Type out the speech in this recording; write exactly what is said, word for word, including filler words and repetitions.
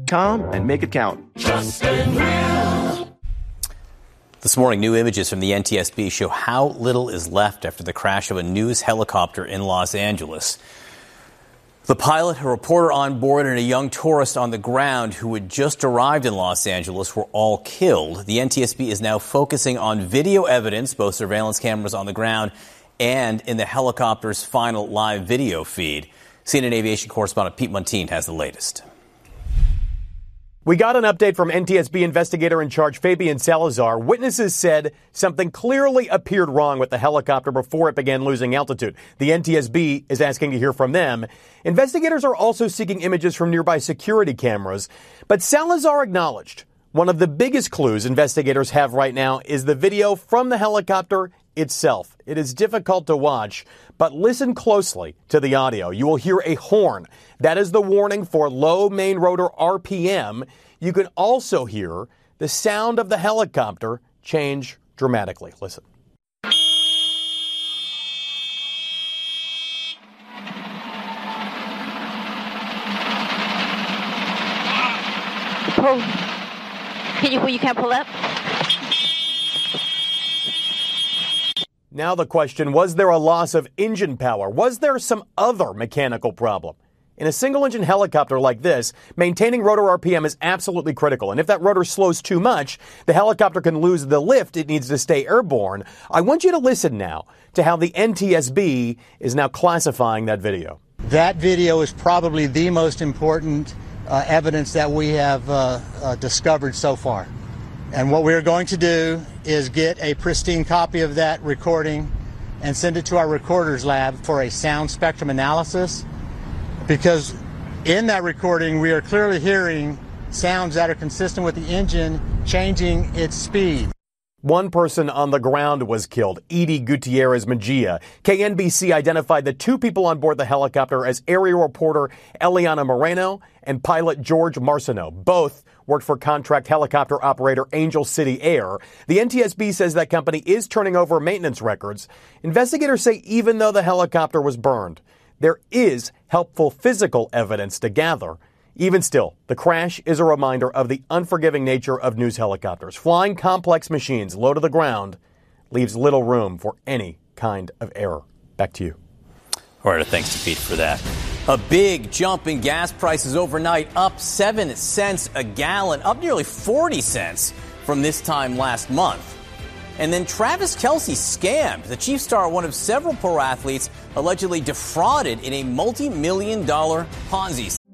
Calm and make it count. Justin Real. This morning, new images from the N T S B show how little is left after the crash of a news helicopter in Los Angeles. The pilot, a reporter on board, and a young tourist on the ground who had just arrived in Los Angeles were all killed. The N T S B is now focusing on video evidence, both surveillance cameras on the ground and in the helicopter's final live video feed. C N N Aviation correspondent Pete Montine has the latest. We got an update from N T S B investigator in charge Fabian Salazar. Witnesses said something clearly appeared wrong with the helicopter before it began losing altitude. The N T S B is asking to hear from them. Investigators are also seeking images from nearby security cameras. But Salazar acknowledged one of the biggest clues investigators have right now is the video from the helicopter itself. It is difficult to watch, but listen closely to the audio. You will hear a horn. That is the warning for low main rotor R P M. You can also hear the sound of the helicopter change dramatically. Listen. Pull. Can you pull? You can't pull up? Now the question, was there a loss of engine power? Was there some other mechanical problem? In a single-engine helicopter like this, maintaining rotor R P M is absolutely critical. And if that rotor slows too much, the helicopter can lose the lift it needs to stay airborne. I want you to listen now to how the N T S B is now classifying that video. That video is probably the most important uh, evidence that we have uh, uh, discovered so far. And what we're going to do is get a pristine copy of that recording and send it to our recorders lab for a sound spectrum analysis, because in that recording we are clearly hearing sounds that are consistent with the engine changing its speed. One person on the ground was killed, Edie Gutierrez Mejia. K N B C identified the two people on board the helicopter as aerial reporter Eliana Moreno and pilot George Marciano. Both worked for contract helicopter operator Angel City Air. The N T S B says that company is turning over maintenance records. Investigators say even though the helicopter was burned, there is helpful physical evidence to gather. Even still, the crash is a reminder of the unforgiving nature of news helicopters. Flying complex machines low to the ground leaves little room for any kind of error. Back to you. All right, thanks to Pete for that. A big jump in gas prices overnight, up seven cents a gallon, up nearly forty cents from this time last month. And then Travis Kelce scammed. The Chiefs star, one of several pro athletes, allegedly defrauded in a multi-million dollar Ponzi scheme.